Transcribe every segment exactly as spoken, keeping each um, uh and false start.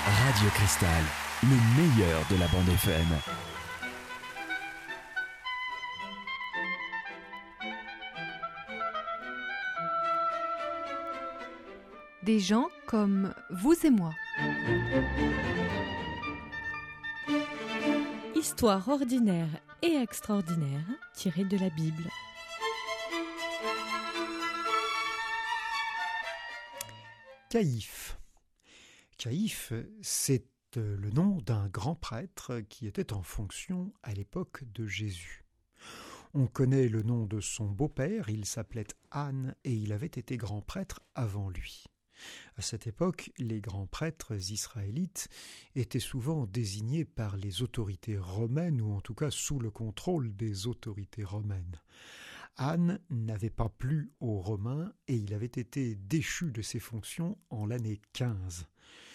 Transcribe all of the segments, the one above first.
Radio Cristal, le meilleur de la bande F M. Des gens comme vous et moi. Histoire ordinaire et extraordinaire tirée de la Bible. Caïphe. Caïphe, c'est le nom d'un grand prêtre qui était en fonction à l'époque de Jésus. On connaît le nom de son beau-père, il s'appelait Anne et il avait été grand prêtre avant lui. À cette époque, les grands prêtres israélites étaient souvent désignés par les autorités romaines ou en tout cas sous le contrôle des autorités romaines. Anne n'avait pas plu aux Romains et il avait été déchu de ses fonctions en l'année quinze.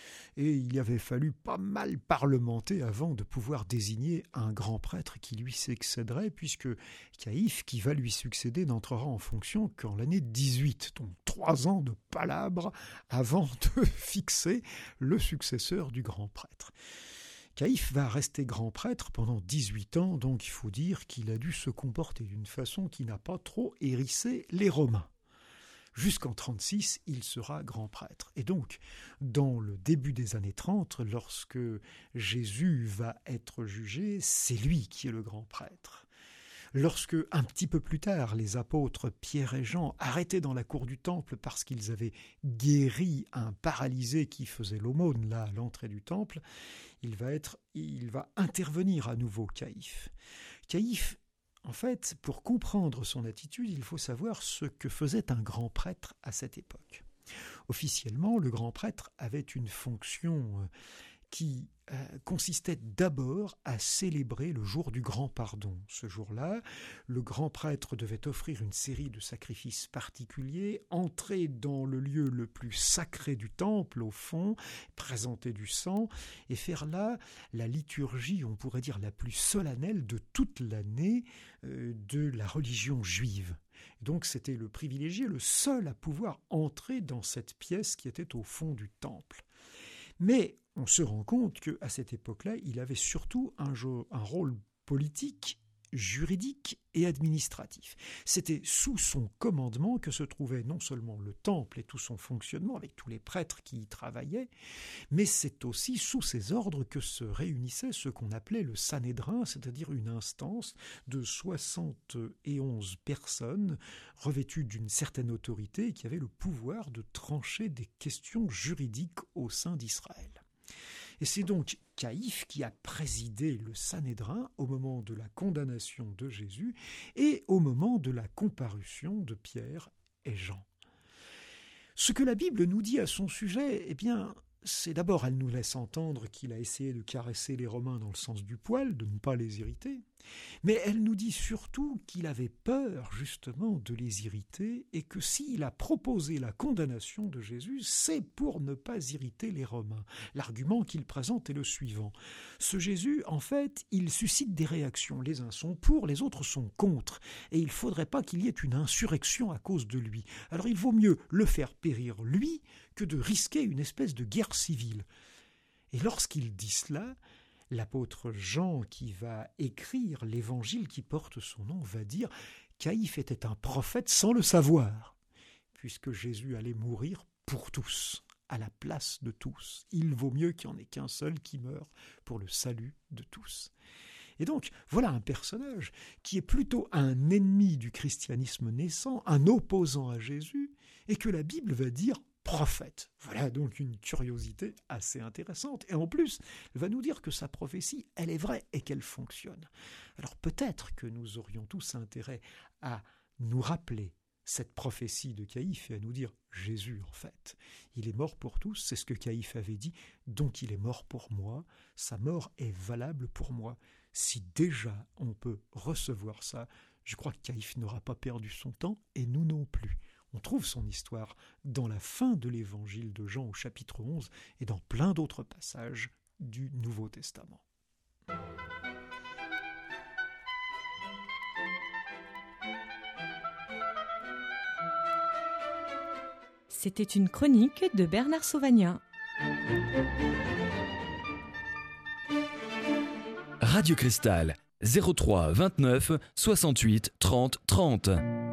Et il avait fallu pas mal parlementer avant de pouvoir désigner un grand prêtre qui lui succéderait, puisque Caïphe, qui va lui succéder, n'entrera en fonction qu'en l'année dix-huit, donc trois ans de palabres avant de fixer le successeur du grand prêtre. Caïphe va rester grand prêtre pendant dix-huit ans, donc il faut dire qu'il a dû se comporter d'une façon qui n'a pas trop hérissé les Romains. Jusqu'en trente-six, il sera grand prêtre. Et donc, dans le début des années trente, lorsque Jésus va être jugé, c'est lui qui est le grand prêtre. Lorsque, un petit peu plus tard, les apôtres Pierre et Jean, arrêtés dans la cour du temple parce qu'ils avaient guéri un paralysé qui faisait l'aumône là à l'entrée du temple, il va être, il va intervenir à nouveau Caïphe. Caïphe, en fait, pour comprendre son attitude, il faut savoir ce que faisait un grand prêtre à cette époque. Officiellement, le grand prêtre avait une fonction qui euh, consistait d'abord à célébrer le jour du grand pardon. Ce jour-là, le grand prêtre devait offrir une série de sacrifices particuliers, entrer dans le lieu le plus sacré du temple, au fond, présenter du sang, et faire là la liturgie, on pourrait dire la plus solennelle de toute l'année euh, de la religion juive. Donc c'était le privilégié, le seul à pouvoir entrer dans cette pièce qui était au fond du temple. Mais on se rend compte qu'à cette époque-là, il avait surtout un, jeu, un rôle politique, juridique et administratif. C'était sous son commandement que se trouvait non seulement le temple et tout son fonctionnement, avec tous les prêtres qui y travaillaient, mais c'est aussi sous ses ordres que se réunissait ce qu'on appelait le Sanhédrin, c'est-à-dire une instance de soixante et onze personnes revêtues d'une certaine autorité qui avaient le pouvoir de trancher des questions juridiques au sein d'Israël. Et c'est donc Caïphe qui a présidé le Sanhédrin au moment de la condamnation de Jésus et au moment de la comparution de Pierre et Jean. Ce que la Bible nous dit à son sujet, eh bien, c'est d'abord, elle nous laisse entendre qu'il a essayé de caresser les Romains dans le sens du poil, de ne pas les irriter, mais elle nous dit surtout qu'il avait peur justement de les irriter et que s'il a proposé la condamnation de Jésus, c'est pour ne pas irriter les Romains. L'argument qu'il présente est le suivant. Ce Jésus, en fait, il suscite des réactions. Les uns sont pour, les autres sont contre, et il ne faudrait pas qu'il y ait une insurrection à cause de lui. Alors il vaut mieux le faire périr lui que de risquer une espèce de guerre civile. Et lorsqu'il dit cela, l'apôtre Jean, qui va écrire l'évangile qui porte son nom, va dire « Caïphe était un prophète sans le savoir, puisque Jésus allait mourir pour tous, à la place de tous. Il vaut mieux qu'il n'y en ait qu'un seul qui meure pour le salut de tous. » Et donc, voilà un personnage qui est plutôt un ennemi du christianisme naissant, un opposant à Jésus, et que la Bible va dire prophète. Voilà donc une curiosité assez intéressante. Et en plus, elle va nous dire que sa prophétie, elle est vraie et qu'elle fonctionne. Alors peut-être que nous aurions tous intérêt à nous rappeler cette prophétie de Caïphe et à nous dire Jésus, en fait, il est mort pour tous, c'est ce que Caïphe avait dit, donc il est mort pour moi, sa mort est valable pour moi. Si déjà on peut recevoir ça, je crois que Caïphe n'aura pas perdu son temps et nous non plus. On trouve son histoire dans la fin de l'évangile de Jean au chapitre onze et dans plein d'autres passages du Nouveau Testament. C'était une chronique de Bernard Sauvagnat. Radio Cristal, zéro trois vingt-neuf soixante-huit trente trente.